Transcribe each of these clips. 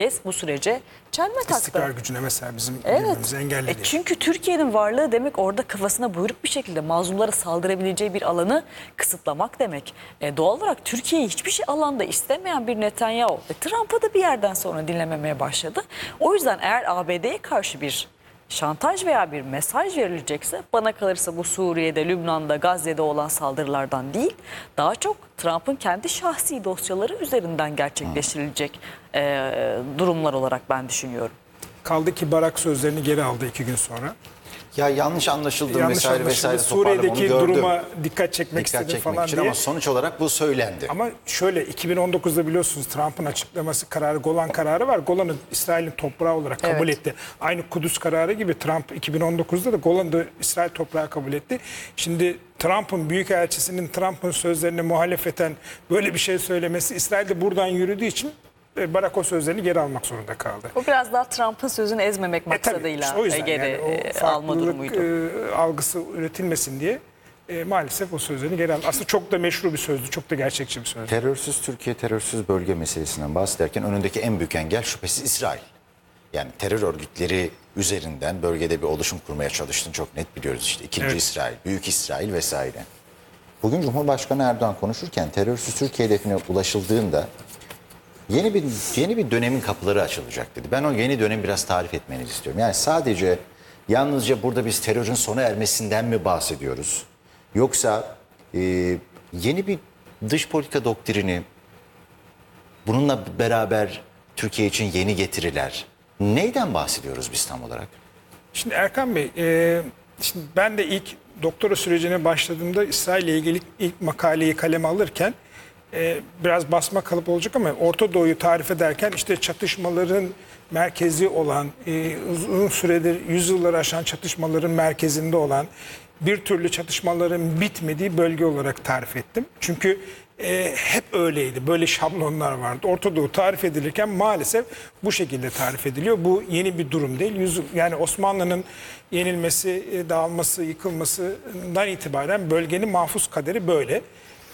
bu sürece çelme taktı. İstikrar gücüne mesela bizim Evet. girmemizi engelledi. Çünkü Türkiye'nin varlığı demek orada kafasına buyruk bir şekilde mazlumlara saldırabileceği bir alanı kısıtlamak demek. Doğal olarak Türkiye'yi hiçbir şey alanda istemeyen bir Netanyahu Trump'ı da bir yerden sonra dinlememeye başladı. O yüzden eğer ABD'ye karşı bir şantaj veya bir mesaj verilecekse, bana kalırsa bu Suriye'de, Lübnan'da, Gazze'de olan saldırılardan değil, daha çok Trump'ın kendi şahsi dosyaları üzerinden gerçekleştirilecek durumlar olarak ben düşünüyorum. Kaldı ki Barak sözlerini geri aldı 2 gün sonra. Ya yanlış anlaşıldı Yanlış vesaire anlaşıldı. vesaire toparladım, onu Suriye'deki gördüm. duruma dikkat çekmek istedi falan için diye. ama sonuç olarak bu söylendi. Ama şöyle 2019'da biliyorsunuz Trump'ın açıklaması kararı, Golan kararı var. Golan'ı İsrail'in toprağı olarak kabul etti. Aynı Kudüs kararı gibi Trump 2019'da da Golan'ı da İsrail toprağı kabul etti. Şimdi Trump'ın büyükelçisinin Trump'ın sözlerine muhalefeten böyle bir şey söylemesi, İsrail'de buradan yürüdüğü için Barak o sözlerini geri almak zorunda kaldı. O biraz daha Trump'ın sözünü ezmemek maksadıyla işte o yüzden geri o alma durumuydu. algısı üretilmesin diye maalesef o sözlerini geri aldı. Aslında çok da meşru bir sözdü, çok da gerçekçi bir sözdü. Terörsüz Türkiye, terörsüz bölge meselesinden bahsederken önündeki en büyük engel şüphesiz İsrail. Yani terör örgütleri üzerinden bölgede bir oluşum kurmaya çalıştığını çok net biliyoruz işte. İkinci İsrail, Büyük İsrail vesaire. Bugün Cumhurbaşkanı Erdoğan konuşurken terörsüz Türkiye hedefine ulaşıldığında yeni bir dönemin kapıları açılacak dedi. Ben o yeni dönemi biraz tarif etmenizi istiyorum. Yani sadece yalnızca burada biz terörün sona ermesinden mi bahsediyoruz? Yoksa yeni bir dış politika doktrini, bununla beraber Türkiye için yeni getiriler. Neyden bahsediyoruz biz tam olarak? Şimdi Erkan Bey, şimdi ben de ilk doktora sürecine başladığımda İsrail ile ilgili ilk makaleyi kaleme alırken biraz basma kalıp olacak ama Orta Doğu'yu tarif ederken işte çatışmaların merkezi olan, uzun süredir yüzyılları aşan çatışmaların merkezinde olan, bir türlü çatışmaların bitmediği bölge olarak tarif ettim. Çünkü hep öyleydi. Böyle şablonlar vardı. Orta Doğu tarif edilirken maalesef bu şekilde tarif ediliyor. Bu yeni bir durum değil. Yani Osmanlı'nın yenilmesi, dağılması, yıkılmasından itibaren bölgenin mahfuz kaderi böyle.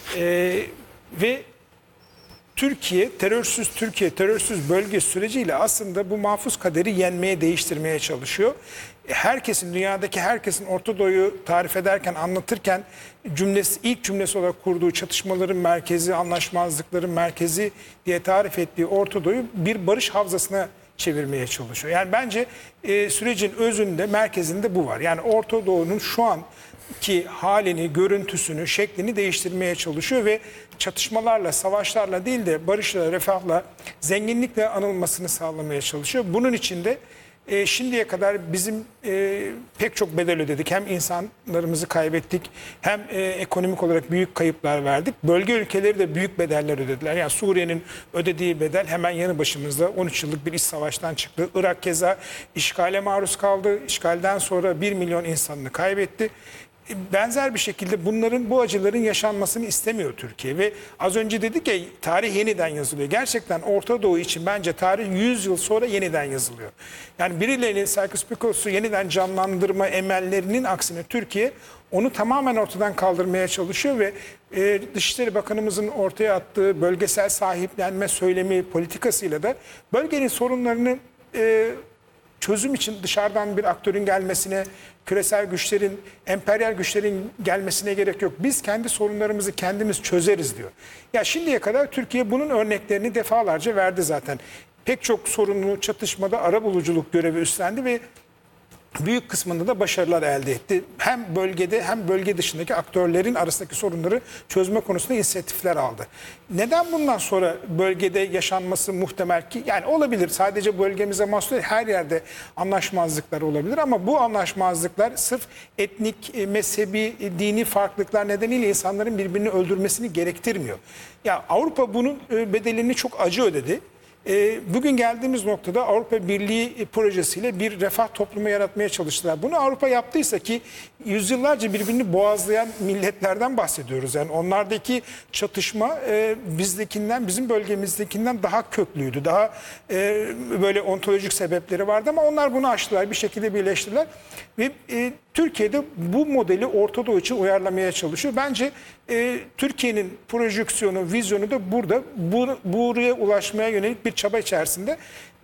Ve Türkiye, terörsüz bölge süreciyle aslında bu mahfuz kaderi yenmeye, değiştirmeye çalışıyor. Herkesin, dünyadaki herkesin Orta Doğu'yu tarif ederken, anlatırken ilk cümlesi olarak kurduğu çatışmaların merkezi, anlaşmazlıkların merkezi diye tarif ettiği Orta Doğu'yu bir barış havzasına çevirmeye çalışıyor. Yani bence sürecin özünde, merkezinde bu var. Yani Orta Doğu'nun şu anki halini, görüntüsünü, şeklini değiştirmeye çalışıyor ve çatışmalarla, savaşlarla değil de barışla, refahla, zenginlikle anılmasını sağlamaya çalışıyor. Bunun için de şimdiye kadar bizim pek çok bedel ödedik. Hem insanlarımızı kaybettik, hem ekonomik olarak büyük kayıplar verdik. Bölge ülkeleri de büyük bedeller ödediler. Yani Suriye'nin ödediği bedel hemen yanı başımızda 13 yıllık bir iç savaştan çıktı. Irak keza işgale maruz kaldı. İşgalden sonra 1 milyon insanını kaybetti. Benzer bir şekilde bu acıların yaşanmasını istemiyor Türkiye ve az önce dedik ya, tarih yeniden yazılıyor. Gerçekten Orta Doğu için bence tarih 100 yıl sonra yeniden yazılıyor. Yani birilerinin Sykes-Picot'u yeniden canlandırma emellerinin aksine Türkiye onu tamamen ortadan kaldırmaya çalışıyor ve Dışişleri Bakanımızın ortaya attığı bölgesel sahiplenme söylemi politikasıyla da bölgenin sorunlarını çözüm için dışarıdan bir aktörün gelmesine, küresel güçlerin, emperyal güçlerin gelmesine gerek yok. Biz kendi sorunlarımızı kendimiz çözeriz diyor. Ya şimdiye kadar Türkiye bunun örneklerini defalarca verdi zaten. Pek çok sorunlu çatışmada arabuluculuk görevi üstlendi ve büyük kısmında da başarılar elde etti. Hem bölgede hem bölge dışındaki aktörlerin arasındaki sorunları çözme konusunda inisiyatifler aldı. Neden bundan sonra bölgede yaşanması muhtemel ki? Yani olabilir, sadece bölgemize mahsus değil, her yerde anlaşmazlıklar olabilir ama bu anlaşmazlıklar sırf etnik, mezhebi, dini farklılıklar nedeniyle insanların birbirini öldürmesini gerektirmiyor. Ya Avrupa bunun bedelini çok acı ödedi. Bugün geldiğimiz noktada Avrupa Birliği projesiyle bir refah toplumu yaratmaya çalıştılar. Bunu Avrupa yaptıysa, ki yüzyıllarca birbirini boğazlayan milletlerden bahsediyoruz. Yani onlardaki çatışma bizdekinden, bizim bölgemizdekinden daha köklüydü. Daha böyle ontolojik sebepleri vardı ama onlar bunu aştılar, bir şekilde birleştirdiler. Ve Türkiye'de bu modeli Orta Doğu için uyarlamaya çalışıyor. Bence Türkiye'nin projeksiyonu, vizyonu da burada buraya ulaşmaya yönelik bir çaba içerisinde.